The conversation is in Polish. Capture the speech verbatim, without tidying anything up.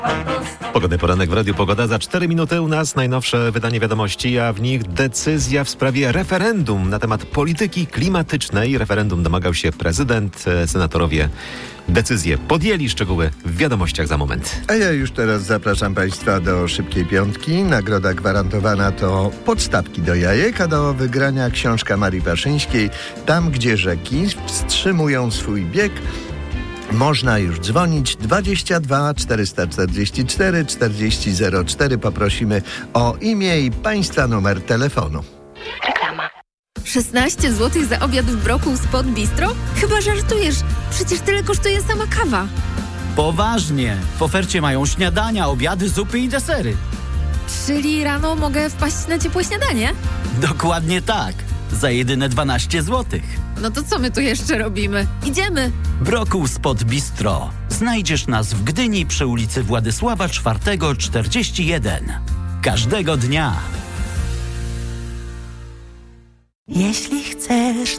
Pogodny poranek w Radiu Pogoda. Za cztery minuty u nas najnowsze wydanie wiadomości, a w nich decyzja w sprawie referendum na temat polityki klimatycznej. Referendum domagał się prezydent, senatorowie decyzję podjęli. Szczegóły w wiadomościach za moment. A ja już teraz zapraszam Państwa do Szybkiej Piątki. Nagroda gwarantowana to podstawki do jajek, a do wygrania książka Marii Paszyńskiej Tam, gdzie rzeki wstrzymują swój bieg. Można już dzwonić dwadzieścia dwa czterysta czterdzieści cztery czterdzieści zero cztery. Poprosimy o imię i Państwa numer telefonu. Reklama. szesnaście złotych za obiad w Broku Spot Bistro? Chyba żartujesz. Przecież tyle kosztuje sama kawa. Poważnie. W ofercie mają śniadania, obiady, zupy i desery. Czyli rano mogę wpaść na ciepłe śniadanie? Dokładnie tak. Za jedyne dwanaście złotych. No to co my tu jeszcze robimy? Idziemy! Brokuł Spot Bistro. Znajdziesz nas w Gdyni przy ulicy Władysława czwartego czterdzieści jeden. Każdego dnia. Jeśli chcesz